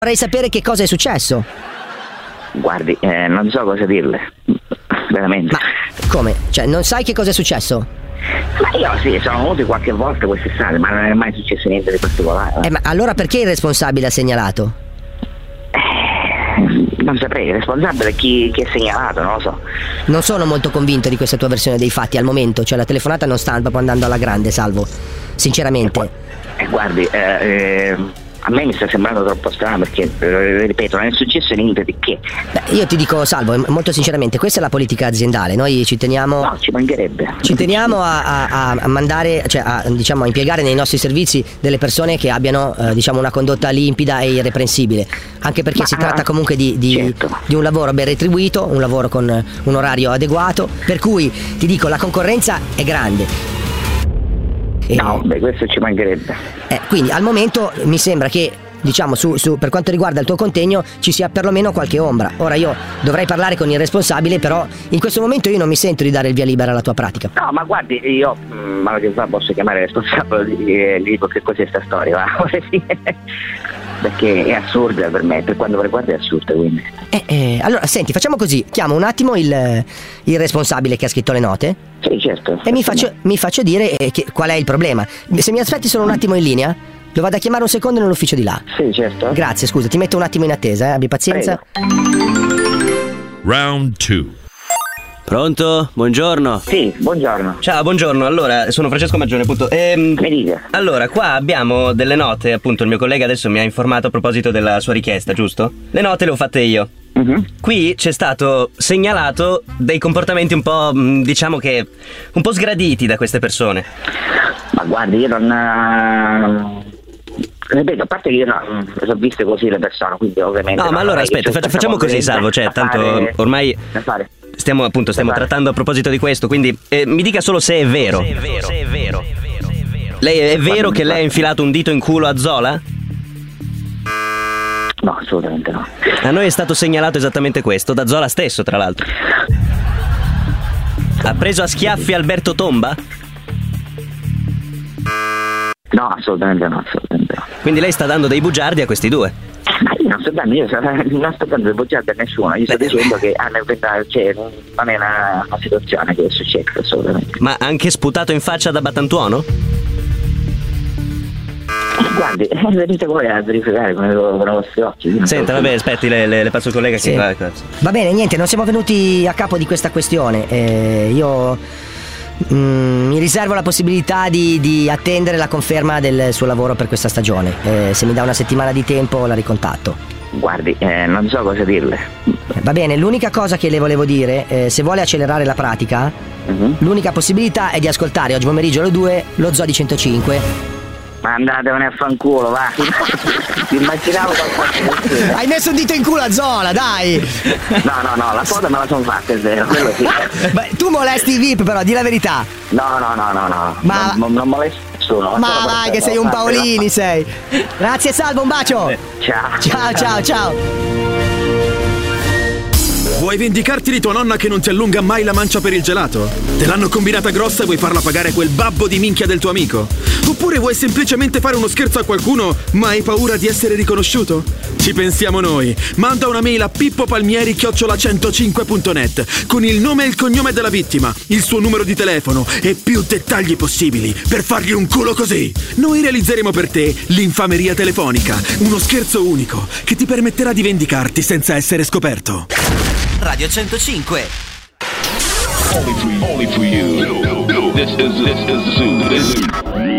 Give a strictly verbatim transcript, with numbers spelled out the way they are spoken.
Vorrei sapere che cosa è successo. Guardi, eh, non so cosa dirle, veramente. Ma come? Cioè, non sai che cosa è successo? Ma io sì, sono venuto qualche volta quest'estate, ma non è mai successo niente di particolare. Eh, ma allora perché il responsabile ha segnalato? Eh, non saprei, il responsabile è chi, chi è segnalato, non lo so. Non sono molto convinto di questa tua versione dei fatti al momento, cioè la telefonata non sta proprio andando alla grande, Salvo, sinceramente. Eh, guardi, eh, eh, a me mi sta sembrando troppo strano perché, eh, ripeto, non è successo niente di che. Beh, io ti dico, Salvo, molto sinceramente, questa è la politica aziendale, noi ci teniamo... No, ci mancherebbe. Ci teniamo a, a, a mandare, cioè a, diciamo, a impiegare nei nostri servizi delle persone che abbiano, eh, diciamo, una condotta limpida e irreprensibile, anche perché Ma, si tratta comunque di, di, certo. di un lavoro ben retribuito, un lavoro con un orario adeguato, per cui ti dico, la concorrenza è grande. No, beh, questo ci mancherebbe. Eh, quindi al momento mi sembra che, diciamo, su, su, per quanto riguarda il tuo contegno ci sia perlomeno qualche ombra. Ora io dovrei parlare con il responsabile, però in questo momento io non mi sento di dare il via libera alla tua pratica. No, ma guardi, io mh, ma che fa, posso chiamare il responsabile e gli dico che cos'è sta storia, va? Perché è assurda per me, per quanto mi riguarda è assurda, quindi. Eh, eh, allora, senti, facciamo così, chiamo un attimo il, il responsabile che ha scritto le note. Sì, certo. E mi faccio, mi faccio dire eh, che, qual è il problema. Se mi aspetti solo un attimo in linea, lo vado a chiamare un secondo nell'ufficio di là. Sì, certo. Grazie, scusa, ti metto un attimo in attesa, eh, abbi pazienza. Prego. Round two. Pronto? Buongiorno. Sì, buongiorno. Ciao, buongiorno. Allora, sono Francesco Maggione, appunto. Ehm, Mi dica. Allora, qua abbiamo delle note, appunto, il mio collega adesso mi ha informato a proposito della sua richiesta, giusto? Le note le ho fatte io. Uh-huh. Qui c'è stato segnalato dei comportamenti un po', diciamo che, un po' sgraditi da queste persone. Ma guardi, io non... Ripeto, a parte che io non ho viste così le persone, quindi ovviamente... No, ma allora aspetta, faccia, facciamo così, Salvo, cioè, tanto fare, ormai stiamo appunto, stiamo trattando a proposito di questo, quindi eh, mi dica solo se è vero. Se è vero, se è vero. Lei è vero che lei ha infilato un dito in culo a Zola? No, assolutamente no. A noi è stato segnalato esattamente questo, da Zola stesso, tra l'altro. Ha preso a schiaffi Alberto Tomba? No, assolutamente no, assolutamente no. Quindi lei sta dando dei bugiardi a questi due? Ma io non sto dando, io non sto dando dei bugiardi a nessuno, io sto Beh. dicendo che hanno inventato, cioè, non è una, una situazione che è successa, assolutamente. Ma anche sputato in faccia da Battantuono? Guardi, venite voi a verificare con i vostri occhi. Senta, vabbè, aspetti, le, le, le passo il collega sì. che fa. Va bene, niente, non siamo venuti a capo di questa questione. Eh, io mm, mi riservo la possibilità di, di attendere la conferma del suo lavoro per questa stagione. Eh, se mi dà una settimana di tempo la ricontatto. Guardi, eh, non so cosa dirle. Va bene, l'unica cosa che le volevo dire, eh, se vuole accelerare la pratica, uh-huh. l'unica possibilità è di ascoltare oggi pomeriggio alle due lo Zoo di centocinque. Ma andatevene a fanculo, va. Immaginavo qualcosa. Hai messo un dito in culo a Zola, dai. No, no, no, la foto me la sono fatta, è vero, quello sì. Beh, tu molesti i V I P però, di la verità. No, no, no, no, no. Ma non, non molesto nessuno. Ma vai che sei un Paolini, sei. Grazie, Salvo, un bacio. Ciao. Ciao, ciao, ciao. Vuoi vendicarti di tua nonna che non ti allunga mai la mancia per il gelato? Te l'hanno combinata grossa e vuoi farla pagare quel babbo di minchia del tuo amico? Oppure vuoi semplicemente fare uno scherzo a qualcuno ma hai paura di essere riconosciuto? Ci pensiamo noi. Manda una mail a pippopalmieri chiocciola centocinque punto net con il nome e il cognome della vittima, il suo numero di telefono e più dettagli possibili per fargli un culo così. Noi realizzeremo per te l'infameria telefonica, uno scherzo unico che ti permetterà di vendicarti senza essere scoperto. Radio centocinque. Only for you. Only for you. This is, this is Zoo.